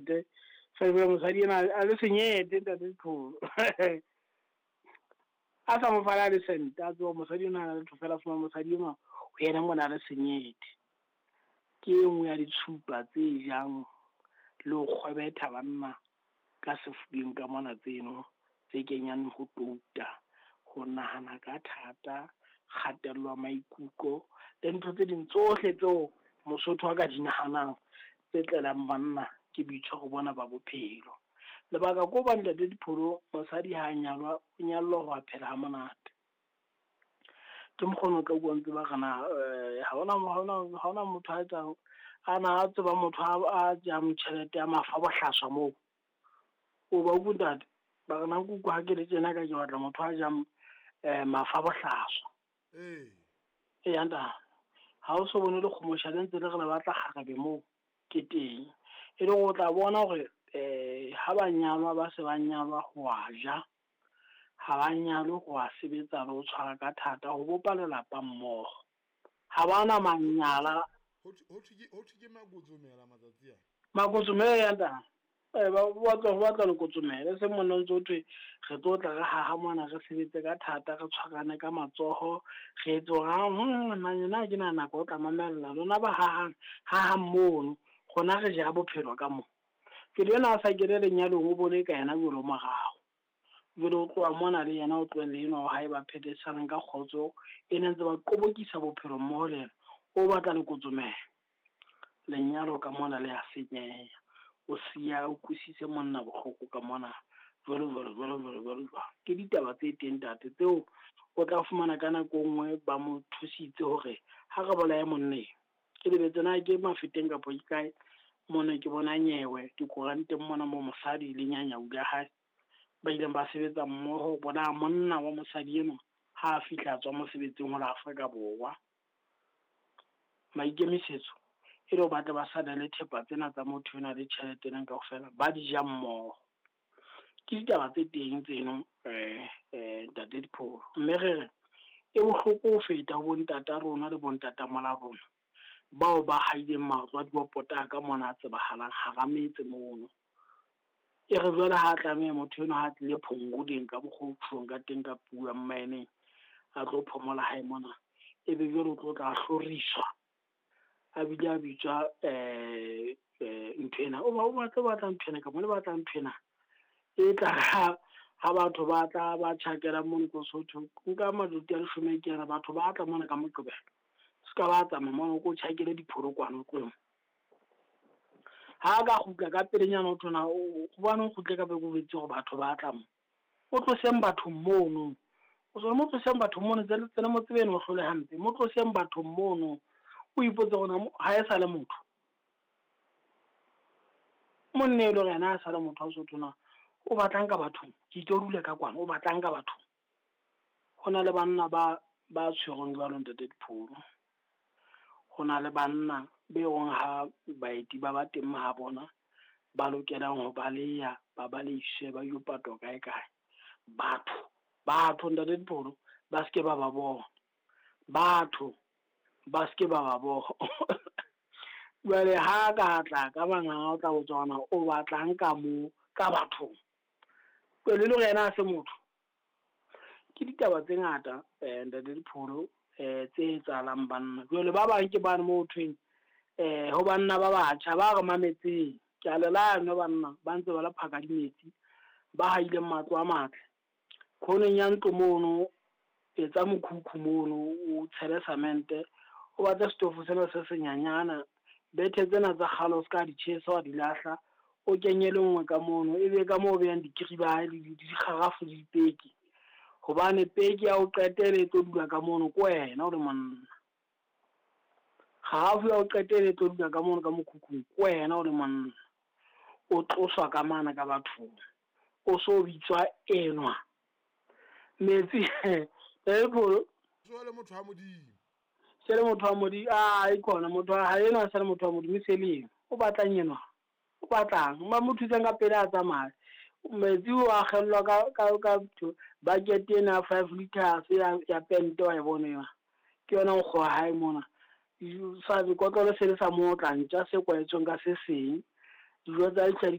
tjhelete fela mosadi ena a le senyete ntate Dipholo a sa mo fala le sente a tsewa mosadi ena le fela fuma mosadi ena o yena mona le senyete ke nngwe ya ditshupa tse jang le go kgwebetha banna ka sefubeng ka mona tseno tse kenyang go touta go nagana ka thata kgatello maikutlo le ntho tse ding tsohle tseo Mosotho a ka di naganang tse tlelang banna ke boitshwaro bona ba bophelo lebaka ko ba ntate Dipholo mosadi ha nyalwa o nyalwa go phela ha monate ke mkgono ka go ntse ba kana ha ona motho a tsang ana a tseba motho a jam tšhelete ya mafa bohlaswa mo o ba butate ba kana go kwa ke le tsena ka ke batla motho a jam mafa bohlaswa yanda ha o so bone le khomosha le ntse le re batla gagabe mo ke teng e le go tla bona gore ha ba nyalwa ba se ba nyalwa go aja ha ba nyalwa go a sebetsa le o tshwara ka thata go bopa lelapa mmogo ha bana manyala ho thike magotsomela matsatsi a magotsomela yanda ba tla le kotsomela se monna ntse o thwe re tlo tla re ha mona re sebetse ka thata re tshwarane ka matsogo re tsoga nna ke na nako o tla mamella lona ba ha mmono gona re ja bophelo ka mo ke le na sa kere lenyalo go bone ka yena go lo magago go tloa mona le yena o tlwele eno ha e ba phedisana ka khotso e ntse ba qobokisa bophelo mmogo le o batla le kotsomela lenyalo ka mona le a senyeya o sia o kusitse monna bogoko ka mona volo ke ditaba tse teng tate tseo o tla fumana ka nako nngwe ba mo thusitse hore ha re bolaya monne ke le betsena ke mafeteng ka po kae mona ke bona nyewe dikoranteng mona mo mosadi le nyanya o ga ha ba ile ba sebetsa mmogo bona monna wa mosadi eno ha a fihla tswa mosebetsing ho la Afrika Borwa maikemisetso e le batla ba sada le thepa tsena tsa motho ena le tšhelete neng kaofela ba di ja mmogo ke ditaba tse teng tseno ntate Dipholo mme re e bohloko ho feta ho ntata rona le bontata mola rona bao ba haileng matlo di bopota ka mona tsebahalang harametse mono e re jwale ha tlameha motho eno ha tle phongudeng ka bogotshong ka teng ka pua mmaene a tlo phomola hae mona e be jwale o tlo tla hloriswa a bile a bitswa nthena o batla nthena ka mo le batla nthena e tla ha batho ba tla ba tshakela mo go Sotho nka maduti a leshome ke ra batho ba tla mona ka moqobelo ska ba tsamaya mo go tshakele diphorokwana tlo ha ga gutla ka pelenyana o tona o bona go tle ka be go betse go batho ba tla mo o tlo sem batho mmono o so mo tlo sem batho mmono tsena mo tsebeng o hlole hampe mo tlo sem batho mmono o ipotse gona ha e sa le motho monne le rena a sa le motho o Sotho o batlang ka batho ke tlo dula ka kwana o batlang ka batho gona le banna ba tshwereng jwa ntate Dipholo gona le banna be gong ha baeti ba ba teng ha bona ba lokelang go baleya ba baleshe ba yo pato kae batho ntate Dipholo ba ske ba bona batho ba ske ba bona jwale ha ka tla ka banga o tla botswana o batlang ka mo ka batho le yena a se motho ke ditaba tse ngata ntate Dipholo tse tsalang banna jwale ba bang ke bana mo thweng ho banna ba batjha ba re mametseng ke a lelano banna ba ntse ba la phaka dimetsi ba haile matlo a matle khoneng ya ntlo mono etsa mokhukhu mono o tshele samente o batla stofu sena se senyanyana bethe tsena tsa kgalo ska di tshesa wa di lahla o kenye le nngwe ka mono e be ka mo be yang dikriba le dikgarafu le dipeki hobane peki ya o qetele tlo dula ka mono ko wena o le monna kgarafu ya o qetele tlo dula ka mono ka mokhukhu ko wena o le monna o tloswa ka mana ka batho o so bitswa enwa metsi Dipholo so le motho a modimo sele motho wa modi a ikona motho ha yena sele motho wa modimo seleng o batlang yenwa o batlang ma motho tsenga pele a tsamaya metsi o a khellwa ka bucket ena 5 liters ya pente wa e bona ke yona go kgoa hae mona sa di kotlolo se le sa mo tla ntja se kwaetsong ka se seng dijo tsa